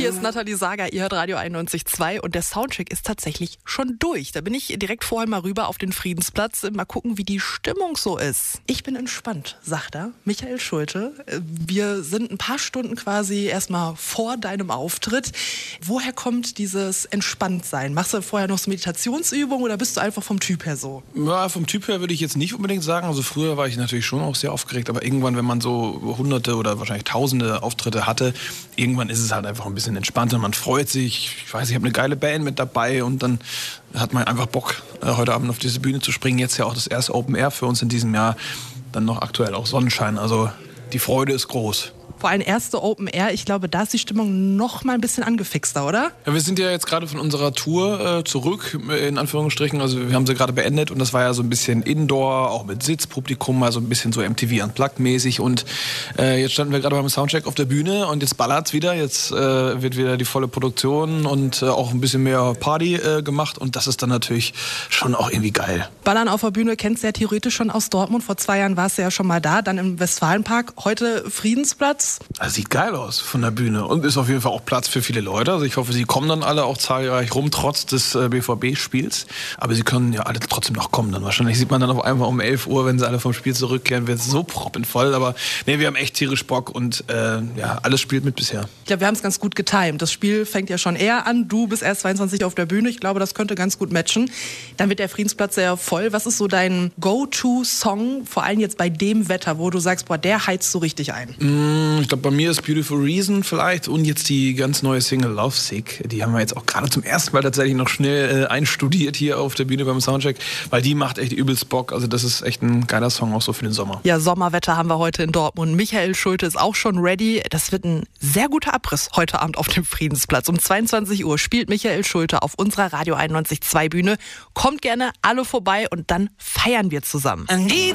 Hier ist Nathalie Sager, ihr hört Radio 91.2 und der Soundcheck ist tatsächlich schon durch. Da bin ich direkt vorhin mal rüber auf den Friedensplatz, mal gucken, wie die Stimmung so ist. Ich bin entspannt, sagt er, Michael Schulte. Wir sind ein paar Stunden quasi erstmal vor deinem Auftritt. Woher kommt dieses Entspanntsein? Machst du vorher noch so Meditationsübungen oder bist du einfach vom Typ her so? Ja, vom Typ her würde ich jetzt nicht unbedingt sagen. Also früher war ich natürlich schon auch sehr aufgeregt, aber irgendwann, wenn man so hunderte oder wahrscheinlich tausende Auftritte hatte, irgendwann ist es halt einfach ein bisschen entspannter. Man freut sich, ich weiß, ich habe eine geile Band mit dabei und dann hat man einfach Bock, heute Abend auf diese Bühne zu springen. Jetzt ja auch das erste Open Air für uns in diesem Jahr. Dann noch aktuell auch Sonnenschein. Also die Freude ist groß. Vor allem erste Open Air, ich glaube, da ist die Stimmung noch mal ein bisschen angefixter, oder? Ja, wir sind ja jetzt gerade von unserer Tour zurück, in Anführungsstrichen. Also wir haben sie gerade beendet und das war ja so ein bisschen Indoor, auch mit Sitzpublikum, also ein bisschen so MTV Unplugged-mäßig. Und jetzt standen wir gerade beim Soundcheck auf der Bühne und jetzt ballert's wieder. Jetzt wird wieder die volle Produktion und auch ein bisschen mehr Party gemacht. Und das ist dann natürlich schon auch irgendwie geil. Ballern auf der Bühne kennst du ja theoretisch schon aus Dortmund. Vor 2 Jahren warst du ja schon mal da, dann im Westfalenpark. Heute Friedensplatz. Das sieht geil aus von der Bühne und ist auf jeden Fall auch Platz für viele Leute. Also ich hoffe, sie kommen dann alle auch zahlreich rum, trotz des BVB-Spiels. Aber sie können ja alle trotzdem noch kommen. Dann wahrscheinlich sieht man dann auf einmal um 11 Uhr, wenn sie alle vom Spiel zurückkehren, wird es so proppenvoll. Aber nee, wir haben echt tierisch Bock und ja, alles spielt mit bisher. Ich glaube, wir haben es ganz gut getimt. Das Spiel fängt ja schon eher an. Du bist erst 22 auf der Bühne. Ich glaube, das könnte ganz gut matchen. Dann wird der Friedensplatz sehr voll. Was ist so dein Go-To-Song, vor allem jetzt bei dem Wetter, wo du sagst, boah, der heizt so richtig ein? Ich glaube, bei mir ist Beautiful Reason vielleicht und jetzt die ganz neue Single Lovesick. Die haben wir jetzt auch gerade zum ersten Mal tatsächlich noch schnell einstudiert hier auf der Bühne beim Soundcheck, weil die macht echt übelst Bock. Also das ist echt ein geiler Song auch so für den Sommer. Ja, Sommerwetter haben wir heute in Dortmund. Michael Schulte ist auch schon ready. Das wird ein sehr guter Abriss heute Abend auf dem Friedensplatz. Um 22 Uhr spielt Michael Schulte auf unserer Radio 91.2 Bühne. Kommt gerne alle vorbei und dann feiern wir zusammen.